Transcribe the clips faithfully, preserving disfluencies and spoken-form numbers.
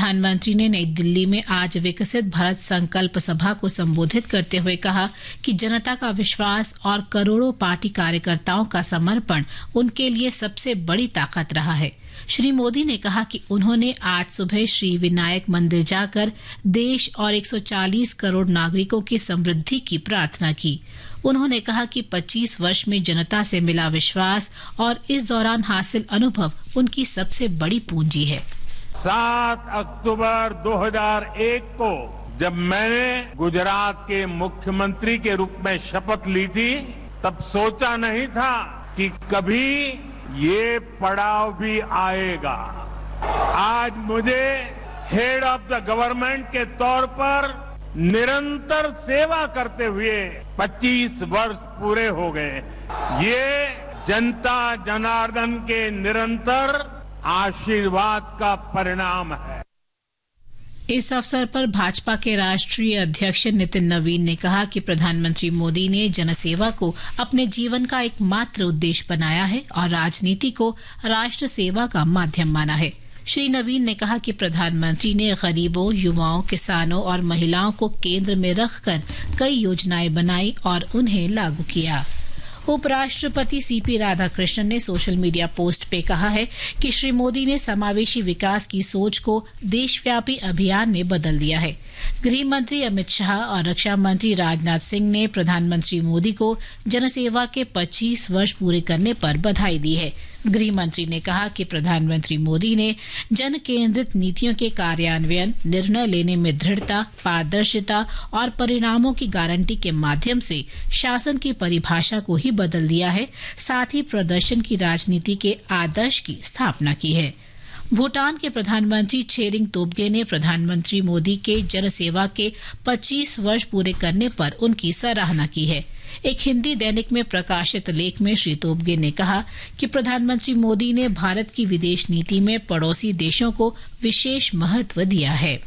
प्रधानमंत्री ने नई दिल्ली में आज विकसित भारत संकल्प सभा को संबोधित करते हुए कहा कि जनता का विश्वास और करोड़ों पार्टी कार्यकर्ताओं का समर्पण उनके लिए सबसे बड़ी ताकत रहा है। श्री मोदी ने कहा कि उन्होंने आज सुबह श्री विनायक मंदिर जाकर देश और एक सौ चालीस करोड़ नागरिकों की समृद्धि की प्रार्थना की। उन्होंने कहा कि पच्चीस वर्ष में जनता से मिला विश्वास और इस दौरान हासिल अनुभव उनकी सबसे बड़ी पूंजी है। सात अक्टूबर दो हज़ार एक को जब मैंने गुजरात के मुख्यमंत्री के रूप में शपथ ली थी, तब सोचा नहीं था कि कभी ये पड़ाव भी आएगा। आज मुझे हेड ऑफ द गवर्नमेंट के तौर पर निरंतर सेवा करते हुए पच्चीस वर्ष पूरे हो गए। ये जनता जनार्दन के निरंतर आशीर्वाद का परिणाम है। इस अवसर पर भाजपा के राष्ट्रीय अध्यक्ष नितिन नवीन ने कहा कि प्रधानमंत्री मोदी ने जनसेवा को अपने जीवन का एकमात्र उद्देश्य बनाया है और राजनीति को राष्ट्र सेवा का माध्यम माना है। श्री नवीन ने कहा कि प्रधानमंत्री ने गरीबों, युवाओं, किसानों और महिलाओं को केंद्र में रखकर कई योजनाएं बनाई और उन्हें लागू किया। उपराष्ट्रपति सीपी राधाकृष्णन ने सोशल मीडिया पोस्ट पे कहा है कि श्री मोदी ने समावेशी विकास की सोच को देशव्यापी अभियान में बदल दिया है। गृह मंत्री अमित शाह और रक्षा मंत्री राजनाथ सिंह ने प्रधानमंत्री मोदी को जनसेवा के पच्चीस वर्ष पूरे करने पर बधाई दी है। गृह मंत्री ने कहा कि प्रधानमंत्री मोदी ने जन केंद्रित नीतियों के कार्यान्वयन, निर्णय लेने में दृढ़ता, पारदर्शिता और परिणामों की गारंटी के माध्यम से शासन की परिभाषा को ही बदल दिया है, साथ ही प्रदर्शन की राजनीति के आदर्श की स्थापना की है। भूटान के प्रधानमंत्री छेरिंग तोब्गे ने प्रधानमंत्री मोदी के जनसेवा के पच्चीस वर्ष पूरे करने पर उनकी सराहना की है। एक हिंदी दैनिक में प्रकाशित लेख में श्री तोब्गे ने कहा कि प्रधानमंत्री मोदी ने भारत की विदेश नीति में पड़ोसी देशों को विशेष महत्व दिया है।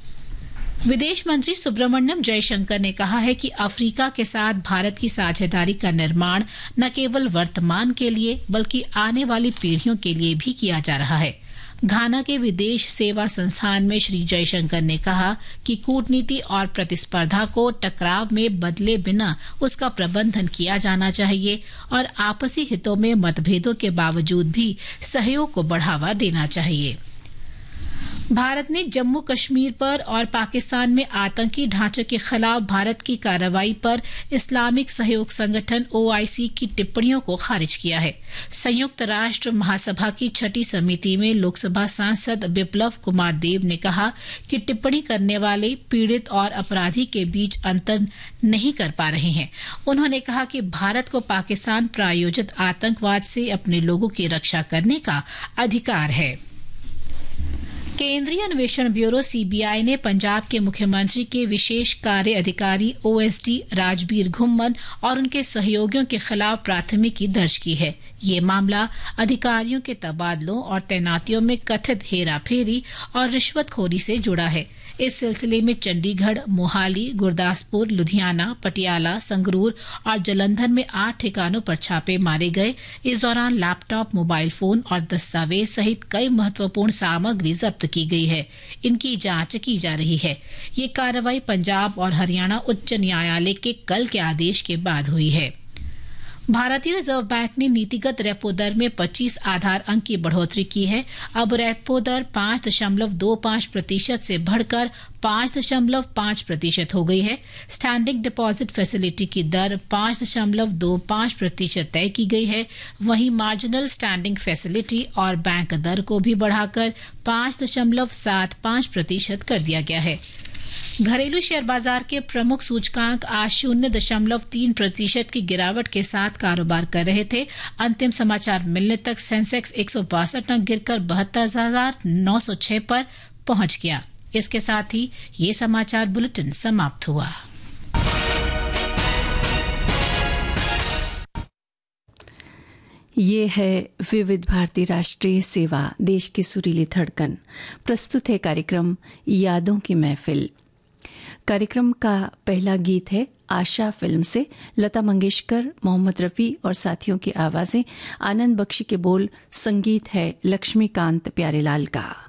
विदेश मंत्री सुब्रमण्यम जयशंकर ने कहा है कि अफ्रीका के साथ भारत की साझेदारी का निर्माण न केवल वर्तमान के लिए बल्कि आने वाली पीढ़ियों के लिए भी किया जा रहा है। घाना के विदेश सेवा संस्थान में श्री जयशंकर ने कहा कि कूटनीति और प्रतिस्पर्धा को टकराव में बदले बिना उसका प्रबंधन किया जाना चाहिए और आपसी हितों में मतभेदों के बावजूद भी सहयोग को बढ़ावा देना चाहिए। भारत ने जम्मू कश्मीर पर और पाकिस्तान में आतंकी ढांचों के खिलाफ भारत की कार्रवाई पर इस्लामिक सहयोग संगठन ओआईसी की टिप्पणियों को खारिज किया है। संयुक्त राष्ट्र महासभा की छठी समिति में लोकसभा सांसद बिप्लब कुमार देव ने कहा कि टिप्पणी करने वाले पीड़ित और अपराधी के बीच अंतर नहीं कर पा रहे हैं। उन्होंने कहा कि भारत को पाकिस्तान प्रायोजित आतंकवाद से अपने लोगों की रक्षा करने का अधिकार है। केंद्रीय अन्वेषण ब्यूरो सीबीआई ने पंजाब के मुख्यमंत्री के विशेष कार्य अधिकारी ओएसडी राजबीर घुम्मन और उनके सहयोगियों के खिलाफ प्राथमिकी दर्ज की है। ये मामला अधिकारियों के तबादलों और तैनातियों में कथित हेराफेरी और रिश्वतखोरी से जुड़ा है। इस सिलसिले में चंडीगढ़, मोहाली, गुरदासपुर, लुधियाना, पटियाला, संगरूर और जलंधर में आठ ठिकानों पर छापे मारे गए। इस दौरान लैपटॉप, मोबाइल फोन और दस्तावेज सहित कई महत्वपूर्ण सामग्री जब्त की गई है। इनकी जांच की जा रही है। ये कार्रवाई पंजाब और हरियाणा उच्च न्यायालय के कल के आदेश के बाद हुई है। भारतीय रिजर्व बैंक ने नीतिगत रेपो दर में पच्चीस आधार अंक की बढ़ोतरी की है। अब रेपो दर पांच दशमलव दो पांच प्रतिशत से बढ़कर पांच दशमलव पांच प्रतिशत हो गई है। स्टैंडिंग डिपॉजिट फैसिलिटी की दर पांच दशमलव दो पांच प्रतिशत तय की गई है। वहीं मार्जिनल स्टैंडिंग फैसिलिटी और बैंक दर को भी बढ़ाकर पांच दशमलव सात पांच प्रतिशत कर दिया गया है। घरेलू शेयर बाजार के प्रमुख सूचकांक आज शून्य दशमलव तीन प्रतिशत की गिरावट के साथ कारोबार कर रहे थे। अंतिम समाचार मिलने तक सेंसेक्स एक सौ बासठ अंक गिरकर बहत्तर हजार नौ सौ छह पर पहुंच गया। इसके साथ ही ये समाचार बुलेटिन समाप्त हुआ। ये है विविध भारती राष्ट्रीय सेवा, देश की सुरीली धड़कन। प्रस्तुत है कार्यक्रम यादों की महफिल। कार्यक्रम का पहला गीत है आशा फिल्म से। लता मंगेशकर, मोहम्मद रफ़ी और साथियों की आवाजें, आनंद बख्शी के बोल, संगीत है लक्ष्मीकांत प्यारेलाल का।